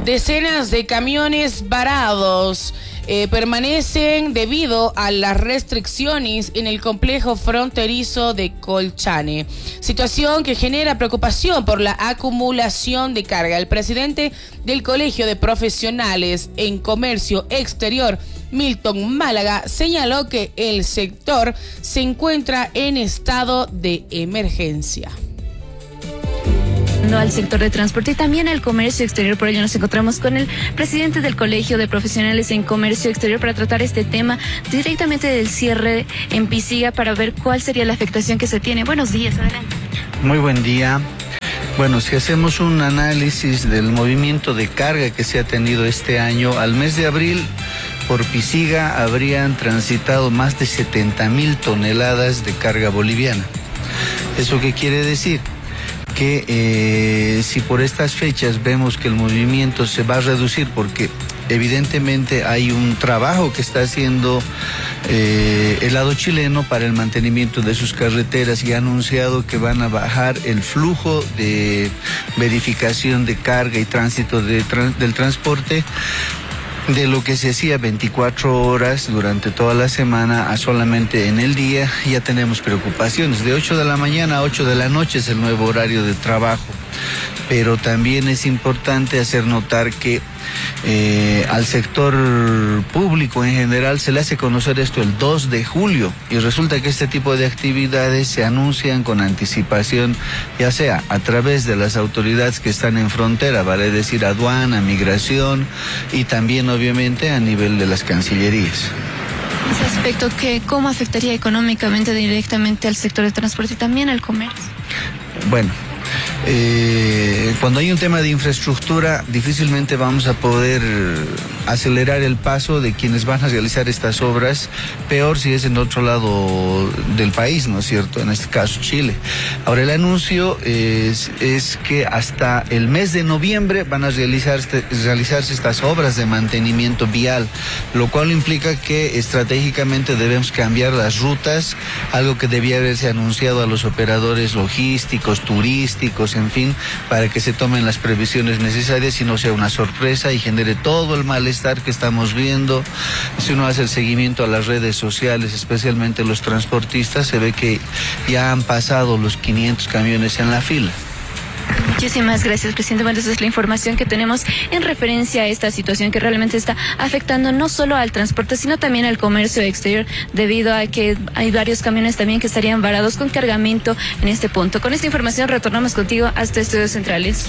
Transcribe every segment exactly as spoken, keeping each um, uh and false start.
Decenas de camiones varados eh, permanecen debido a las restricciones en el complejo fronterizo de Colchane. Situación que genera preocupación por la acumulación de carga. El presidente del Colegio de Profesionales en Comercio Exterior, Milton Málaga, señaló que el sector se encuentra en estado de emergencia. Al sector de transporte y también al comercio exterior. Por ello nos encontramos con el presidente del Colegio de Profesionales en Comercio Exterior para tratar este tema directamente del cierre en Pisiga, para ver cuál sería la afectación que se tiene. Buenos días, adelante. Muy buen día. Bueno, si hacemos un análisis del movimiento de carga que se ha tenido este año, al mes de abril por Pisiga habrían transitado más de setenta mil toneladas de carga boliviana. ¿Eso qué quiere decir? Que eh, si por estas fechas vemos que el movimiento se va a reducir, porque evidentemente hay un trabajo que está haciendo eh, el lado chileno para el mantenimiento de sus carreteras, y ha anunciado que van a bajar el flujo de verificación de carga y tránsito de, del transporte de lo que se hacía veinticuatro horas durante toda la semana a solamente en el día. Ya tenemos preocupaciones. De ocho de la mañana a ocho de la noche es el nuevo horario de trabajo. Pero también es importante hacer notar que eh, al sector público en general se le hace conocer esto el dos de julio, y resulta que este tipo de actividades se anuncian con anticipación, ya sea a través de las autoridades que están en frontera, vale decir aduana, migración, y también obviamente a nivel de las cancillerías. Ese aspecto, que ¿cómo afectaría económicamente directamente al sector de transporte y también al comercio? Bueno, Eh, cuando hay un tema de infraestructura, difícilmente vamos a poder acelerar el paso de quienes van a realizar estas obras, peor si es en otro lado del país, ¿no es cierto? En este caso Chile. Ahora, el anuncio es, es que hasta el mes de noviembre van a realizarse, realizarse estas obras de mantenimiento vial, lo cual implica que estratégicamente debemos cambiar las rutas, algo que debía haberse anunciado a los operadores logísticos, turísticos, en fin, para que se tomen las previsiones necesarias y no sea una sorpresa y genere todo el malestar que estamos viendo. Si uno hace el seguimiento a las redes sociales, especialmente los transportistas, se ve que ya han pasado los quinientos camiones en la fila. Muchísimas gracias, presidente. Bueno, esa es la información que tenemos en referencia a esta situación que realmente está afectando no solo al transporte, sino también al comercio exterior, debido a que hay varios camiones también que estarían varados con cargamento en este punto. Con esta información retornamos contigo hasta Estudios Centrales.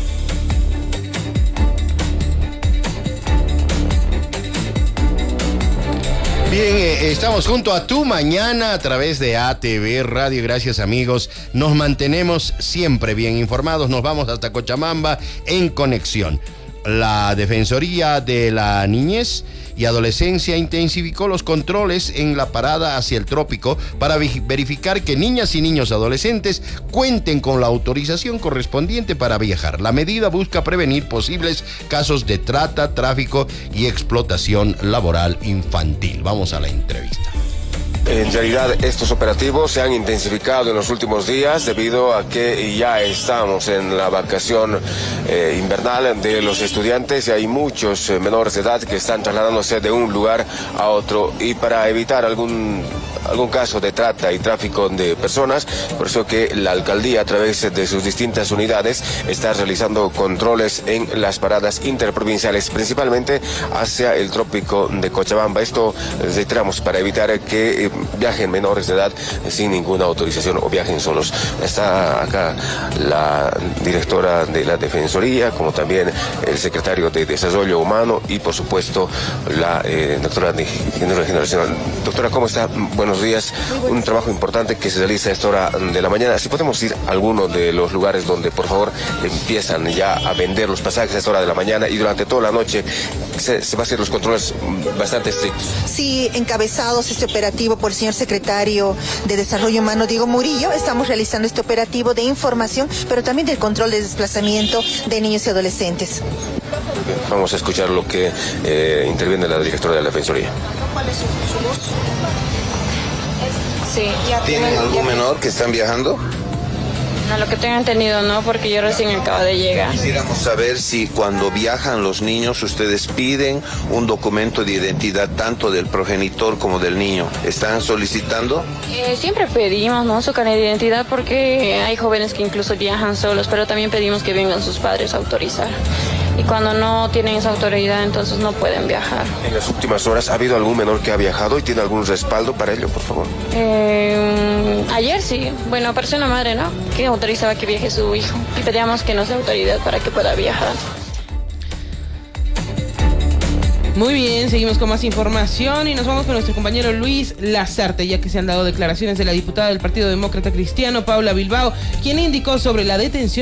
Bien, eh, estamos junto a Tu Mañana a través de A T V Radio. Gracias, amigos. Nos mantenemos siempre bien informados. Nos vamos hasta Cochabamba en conexión. La Defensoría de la Niñez y Adolescencia intensificó los controles en la parada hacia el trópico para verificar que niñas y niños adolescentes cuenten con la autorización correspondiente para viajar. La medida busca prevenir posibles casos de trata, tráfico y explotación laboral infantil. Vamos a la entrevista. En realidad, estos operativos se han intensificado en los últimos días debido a que ya estamos en la vacación eh, invernal de los estudiantes y hay muchos eh, menores de edad que están trasladándose de un lugar a otro, y para evitar algún algún caso de trata y tráfico de personas, por eso que la alcaldía a través de sus distintas unidades está realizando controles en las paradas interprovinciales, principalmente hacia el trópico de Cochabamba. Esto reiteramos para evitar que eh, viajen menores de edad sin ninguna autorización o viajen solos. Está acá la directora de la Defensoría, como también el secretario de Desarrollo Humano y por supuesto la eh, doctora de Generacional. Doctora, ¿cómo está? Buenos días. Un trabajo importante que se realiza a esta hora de la mañana. Si podemos ir a alguno de los lugares donde por favor empiezan ya a vender los pasajes a esta hora de la mañana y durante toda la noche se, se va a hacer los controles bastante estrictos. Sí, encabezados este operativo por el señor secretario de Desarrollo Humano, Diego Murillo, estamos realizando este operativo de información, pero también del control de desplazamiento de niños y adolescentes. Bien, vamos a escuchar lo que eh, interviene la directora de la Defensoría. ¿Cuál es su, su voz? Sí, ya ¿Tienen tienen, algún ya menor que están viajando? A lo que tengo entendido, no, porque yo recién acabo de llegar. Quisiéramos saber si cuando viajan los niños ustedes piden un documento de identidad tanto del progenitor como del niño. ¿Están solicitando? Eh, siempre pedimos, ¿no?, su carnet de identidad porque hay jóvenes que incluso viajan solos, pero también pedimos que vengan sus padres a autorizar. Y cuando no tienen esa autoridad, entonces no pueden viajar. En las últimas horas, ¿ha habido algún menor que ha viajado y tiene algún respaldo para ello, por favor? Eh, ayer sí. Bueno, apareció una madre, ¿no?, que autorizaba que viaje su hijo. Y pedíamos que nos dé autoridad para que pueda viajar. Muy bien, seguimos con más información y nos vamos con nuestro compañero Luis Lazarte, ya que se han dado declaraciones de la diputada del Partido Demócrata Cristiano, Paula Bilbao, quien indicó sobre la detención